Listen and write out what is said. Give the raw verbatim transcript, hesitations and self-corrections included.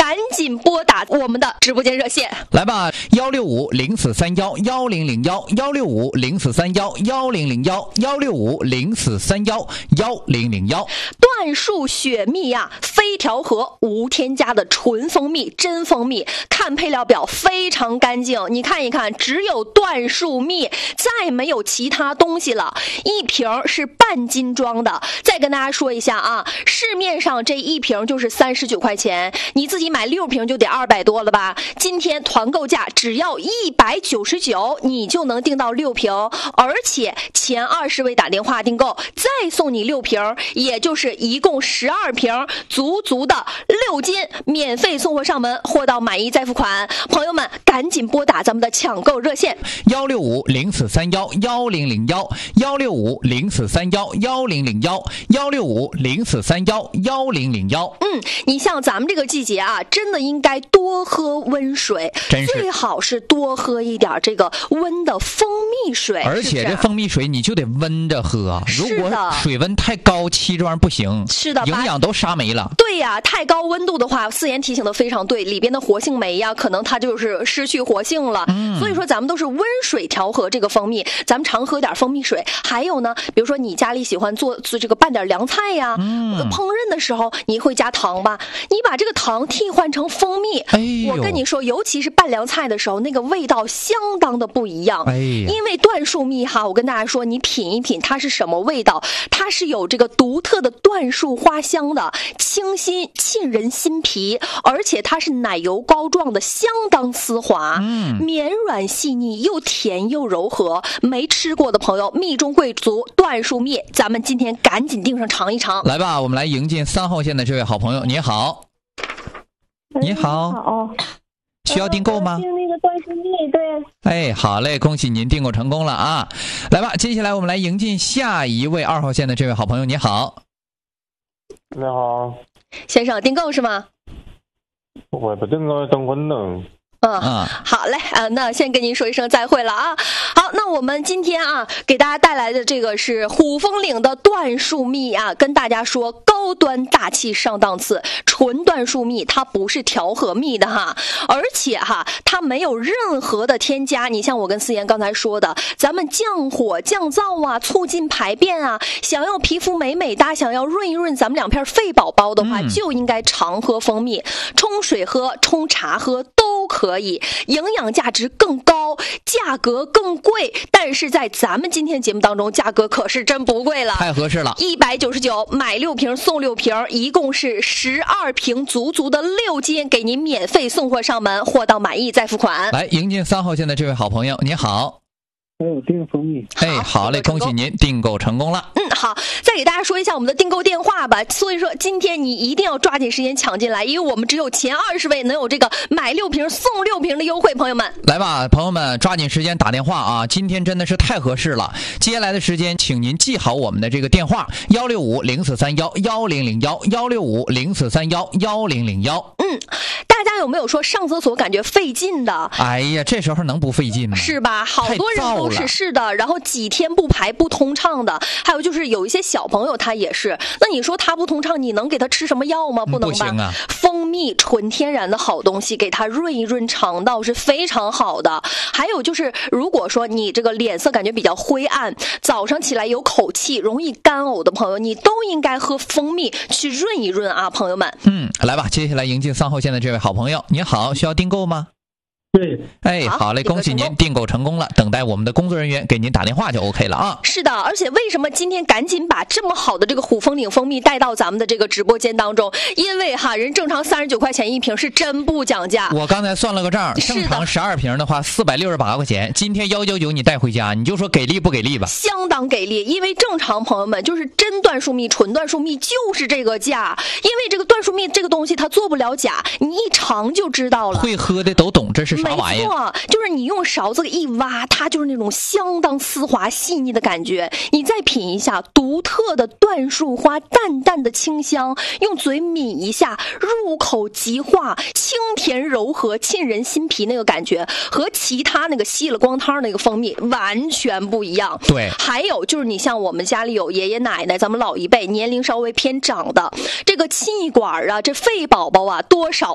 赶紧拨打我们的直播间热线， 来吧，幺六五零四三幺幺零零幺，幺六五零四三幺幺零零幺，幺六五零四三幺幺零零幺。 椴树雪蜜呀、啊，非调和，无添加的纯蜂蜜，真蜂蜜。看配料表非常干净，你看一看，只有椴树蜜，再没有其他东西了。一瓶是半斤装的。再跟大家说一下啊，市面上这一瓶就是三十九块钱，你自己买六瓶就得二百多了吧？今天团购价只要一百九十九，你就能订到六瓶，而且前二十位打电话订购，再送你六瓶，也就是一共十二瓶，足足的六斤，免费送货上门，货到满意再付款。朋友们，赶紧拨打咱们的抢购热线幺六五零四三幺幺零零幺，幺六五零四三幺幺零零幺，幺六五零四三幺幺零零幺。 嗯，你像咱们这个季节啊，真的应该多喝温水，最好是多喝一点这个温的蜂蜜水。 而且这蜂蜜水你就得温着喝，如果水温太高，气这玩意儿不行， 是的， 营养都杀没了。 对呀、啊，太高温度的话，四言提醒的非常对，里边的活性酶呀、啊，可能它就是失去活性了。嗯，所以说咱们都是温水调和这个蜂蜜，咱们常喝点蜂蜜水。还有呢，比如说你家里喜欢做做这个拌点凉菜呀、嗯，烹饪的时候你会加糖吧？你把这个糖替换成蜂蜜， 哎、 我跟你说，尤其是拌凉菜的时候，那个味道相当的不一样。 哎、 因为椴树蜜哈，我跟大家说，你品一品它是什么味道，它是有这个独特的椴树花香的，清新沁人心脾，而且它是奶油膏状的，相当丝滑，嗯，绵软细腻，又甜又柔和。没吃过的朋友，蜜中贵族椴树蜜，咱们今天赶紧订上尝一尝。 来吧，我们来迎接三号线的这位好朋友，你好。你好， 好， 需要订购吗？ 订那个椴树蜜，对。 哎，好嘞，恭喜您订购成功了啊！来吧，接下来我们来迎进下一位二号线的这位好朋友，你好。 你好， 先生，订购是吗？ 我不订购，订婚呢。 嗯，好嘞啊，那先跟您说一声再会了啊。好，那我们今天啊给大家带来的这个是虎风岭的椴树蜜啊，跟大家说高端大气上档次，纯椴树蜜它不是调和蜜的哈，而且哈它没有任何的添加。你像我跟思妍刚才说的，咱们降火降燥啊，促进排便啊，想要皮肤美美哒，想要润一润咱们两片肺宝宝的话，嗯、就应该常喝蜂蜜，冲水喝，冲茶喝都可以。可以，营养价值更高，价格更贵，但是在咱们今天节目当中，价格可是真不贵了， 太合适了， 一百九十九买六瓶送六瓶，一共是十二瓶，足足的六斤，给您免费送货上门，货到满意再付款。 来迎接三号线的这位好朋友，你好。 还有订蜂蜜， 哎，好嘞，恭喜您订购成功了。 嗯，好，再给大家说一下我们的订购电话吧。所以说今天你一定要抓紧时间抢进来，因为我们只有前二十位能有这个买六瓶送六瓶的优惠，朋友们。 来吧，朋友们，抓紧时间打电话啊！今天真的是太合适了。接下来的时间，请您记好我们的这个电话：幺六五零四三幺幺零零幺，幺六五零四三幺幺零零幺。 嗯，大家有没有说上厕所感觉费劲的？ 哎呀，这时候能不费劲吗？ 是吧？好多人都是是的，然后几天不排不通畅的，还有就是有一些小朋友他也是。那你说他不通畅，你能给他吃什么药吗？不能吧？ 不行啊。 蜂蜜纯天然的好东西，给他润一润肠道是非常好的。还有就是，如果说你这个脸色感觉比较灰暗，早上起来有口气，容易干呕的朋友，你都应该喝蜂蜜去润一润啊，朋友们。 嗯，来吧，接下来迎进三号线的这位好朋友，你好，需要订购吗？ 对， 哎，好嘞，恭喜您订购成功了，等待我们的工作人员给您打电话就 OK 了啊。 是的，而且为什么今天赶紧把这么好的这个虎风岭蜂蜜带到咱们的这个直播间当中？因为哈，人正常三十九块钱一瓶，是真不讲价。 我刚才算了个账，正常十二瓶的话四百六十八块钱，今天幺九九你带回家，你就说给力不给力吧？ 相当给力，因为正常朋友们就是真椴树蜜、纯椴树蜜就是这个价，因为这个椴树蜜这个东西它做不了假，你一尝就知道了。 会喝的都懂这是啥玩意儿。 没错，就是你用勺子一挖，它就是那种相当丝滑细腻的感觉。你再品一下独特的椴树花淡淡的清香，用嘴抿一下，入口即化，清甜柔和，沁人心脾，那个感觉和其他那个吸了光汤那个蜂蜜完全不一样。 对， 还有就是你像我们家里有爷爷奶奶，咱们老一辈年龄稍微偏长的，这个气管啊，这肺宝宝啊，多少